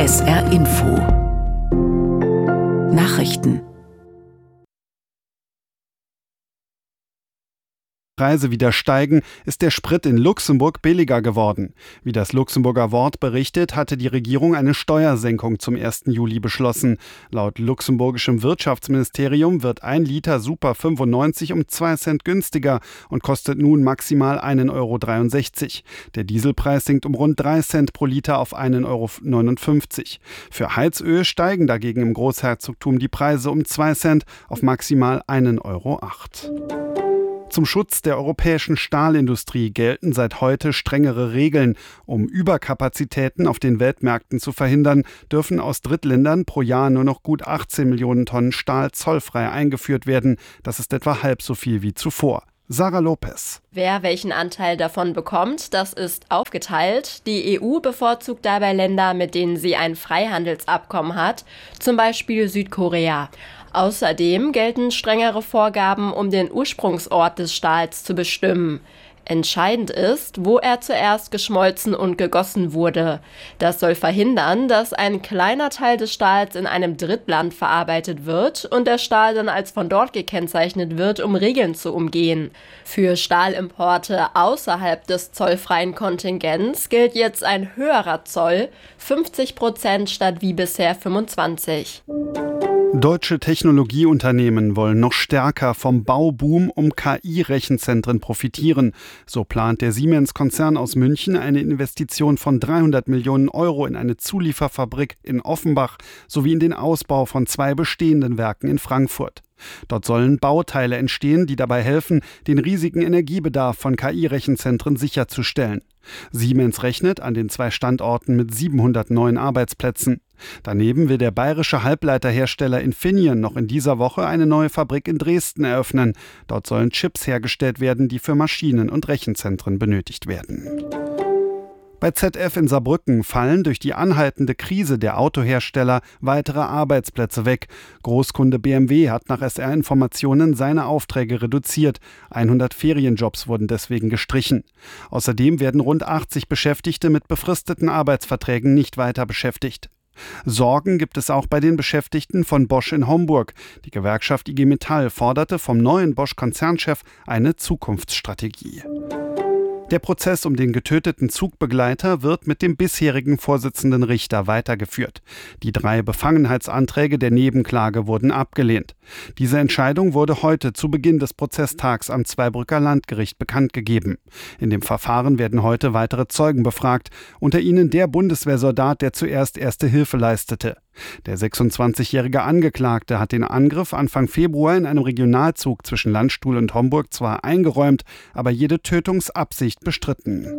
SR Info Nachrichten. Preise wieder steigen, ist der Sprit in Luxemburg billiger geworden. Wie das Luxemburger Wort berichtet, hatte die Regierung eine Steuersenkung zum 1. Juli beschlossen. Laut luxemburgischem Wirtschaftsministerium wird 1 Liter Super 95 um 2 Cent günstiger und kostet nun maximal 1,63 €. Der Dieselpreis sinkt um rund 3 Cent pro Liter auf 1,59 €. Für Heizöl steigen dagegen im Großherzogtum die Preise um 2 Cent auf maximal 1,08 €. Zum Schutz der europäischen Stahlindustrie gelten seit heute strengere Regeln. Um Überkapazitäten auf den Weltmärkten zu verhindern, dürfen aus Drittländern pro Jahr nur noch gut 18 Millionen Tonnen Stahl zollfrei eingeführt werden. Das ist etwa halb so viel wie zuvor. Sarah Lopez. Wer welchen Anteil davon bekommt, das ist aufgeteilt. Die EU bevorzugt dabei Länder, mit denen sie ein Freihandelsabkommen hat, zum Beispiel Südkorea. Außerdem gelten strengere Vorgaben, um den Ursprungsort des Stahls zu bestimmen. Entscheidend ist, wo er zuerst geschmolzen und gegossen wurde. Das soll verhindern, dass ein kleiner Teil des Stahls in einem Drittland verarbeitet wird und der Stahl dann als von dort gekennzeichnet wird, um Regeln zu umgehen. Für Stahlimporte außerhalb des zollfreien Kontingents gilt jetzt ein höherer Zoll, 50% statt wie bisher 25%. Deutsche Technologieunternehmen wollen noch stärker vom Bauboom um KI-Rechenzentren profitieren. So plant der Siemens-Konzern aus München eine Investition von 300 Millionen € in eine Zulieferfabrik in Offenbach sowie in den Ausbau von 2 bestehenden Werken in Frankfurt. Dort sollen Bauteile entstehen, die dabei helfen, den riesigen Energiebedarf von KI-Rechenzentren sicherzustellen. Siemens rechnet an den 2 Standorten mit 700 neuen Arbeitsplätzen. Daneben will der bayerische Halbleiterhersteller Infineon noch in dieser Woche eine neue Fabrik in Dresden eröffnen. Dort sollen Chips hergestellt werden, die für Maschinen- und Rechenzentren benötigt werden. Bei ZF in Saarbrücken fallen durch die anhaltende Krise der Autohersteller weitere Arbeitsplätze weg. Großkunde BMW hat nach SR-Informationen seine Aufträge reduziert. 100 Ferienjobs wurden deswegen gestrichen. Außerdem werden rund 80 Beschäftigte mit befristeten Arbeitsverträgen nicht weiter beschäftigt. Sorgen gibt es auch bei den Beschäftigten von Bosch in Homburg. Die Gewerkschaft IG Metall forderte vom neuen Bosch-Konzernchef eine Zukunftsstrategie. Der Prozess um den getöteten Zugbegleiter wird mit dem bisherigen Vorsitzenden Richter weitergeführt. Die 3 Befangenheitsanträge der Nebenklage wurden abgelehnt. Diese Entscheidung wurde heute zu Beginn des Prozesstags am Zweibrücker Landgericht bekannt gegeben. In dem Verfahren werden heute weitere Zeugen befragt, unter ihnen der Bundeswehrsoldat, der zuerst Erste Hilfe leistete. Der 26-jährige Angeklagte hat den Angriff Anfang Februar in einem Regionalzug zwischen Landstuhl und Homburg zwar eingeräumt, aber jede Tötungsabsicht bestritten.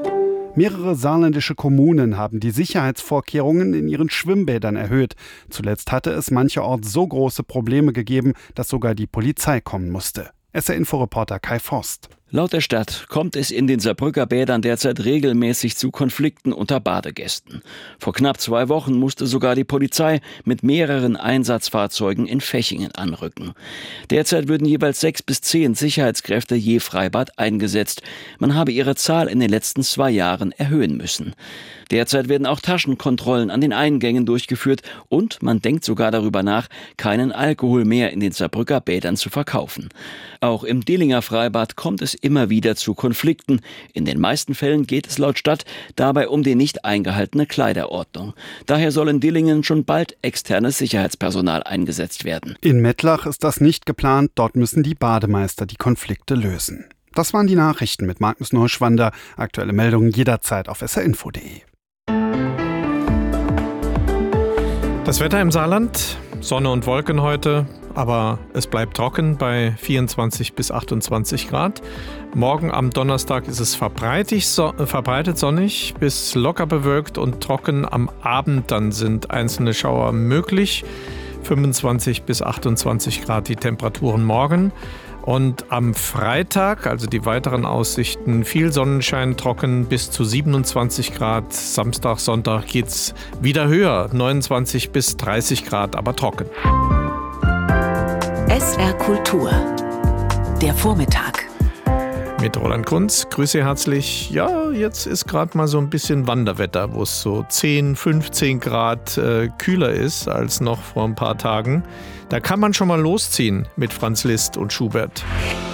Mehrere saarländische Kommunen haben die Sicherheitsvorkehrungen in ihren Schwimmbädern erhöht. Zuletzt hatte es mancherorts so große Probleme gegeben, dass sogar die Polizei kommen musste. SR-Info-Reporter Kai Forst. Laut der Stadt kommt es in den Saarbrücker Bädern derzeit regelmäßig zu Konflikten unter Badegästen. Vor knapp 2 Wochen musste sogar die Polizei mit mehreren Einsatzfahrzeugen in Fechingen anrücken. Derzeit würden jeweils 6 bis 10 Sicherheitskräfte je Freibad eingesetzt. Man habe ihre Zahl in den letzten 2 Jahren erhöhen müssen. Derzeit werden auch Taschenkontrollen an den Eingängen durchgeführt und man denkt sogar darüber nach, keinen Alkohol mehr in den Saarbrücker Bädern zu verkaufen. Auch im Dillinger Freibad kommt es immer wieder zu Konflikten. In den meisten Fällen geht es laut Stadt dabei um die nicht eingehaltene Kleiderordnung. Daher soll in Dillingen schon bald externes Sicherheitspersonal eingesetzt werden. In Mettlach ist das nicht geplant, dort müssen die Bademeister die Konflikte lösen. Das waren die Nachrichten mit Magnus Neuschwander. Aktuelle Meldungen jederzeit auf srinfo.de. Das Wetter im Saarland, Sonne und Wolken heute, aber es bleibt trocken bei 24 bis 28 Grad. Morgen am Donnerstag ist es verbreitet sonnig bis locker bewölkt und trocken. Am Abend dann sind einzelne Schauer möglich. 25 bis 28 Grad die Temperaturen morgen. Und am Freitag, also die weiteren Aussichten, viel Sonnenschein, trocken bis zu 27 Grad. Samstag, Sonntag geht's wieder höher, 29 bis 30 Grad, aber trocken. SR Kultur, der Vormittag. Mit Roland Kunz. Grüße herzlich. Ja, jetzt ist gerade mal so ein bisschen Wanderwetter, wo es so 10, 15 Grad kühler ist als noch vor ein paar Tagen. Da kann man schon mal losziehen mit Franz Liszt und Schubert.